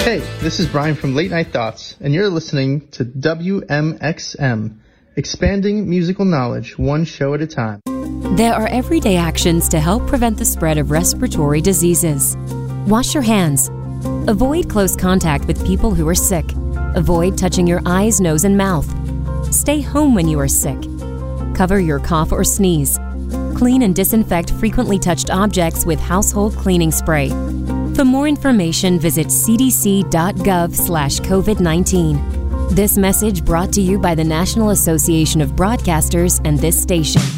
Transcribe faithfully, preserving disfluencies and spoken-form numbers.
Hey, this is Brian from Late Night Thoughts, and you're listening to W M X M, expanding musical knowledge one show at a time. There are everyday actions to help prevent the spread of respiratory diseases. Wash your hands. Avoid close contact with people who are sick. Avoid touching your eyes, nose, and mouth. Stay home when you are sick. Cover your cough or sneeze. Clean and disinfect frequently touched objects with household cleaning spray. For more information, visit c d c dot gov slash covid nineteen. This message brought to you by the National Association of Broadcasters and this station.